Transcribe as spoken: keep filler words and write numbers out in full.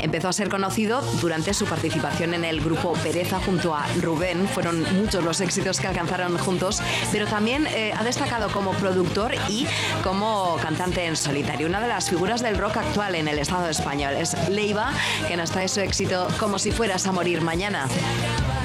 Empezó a ser conocido durante su participación en el grupo Pereza junto a Rubén. Fueron muchos los éxitos que alcanzaron juntos, pero también eh, ha destacado como productor y como cantante en solitario. Una de las figuras del rock actual en el Estado español es Leiva, que nos trae su éxito Como si fueras a morir mañana.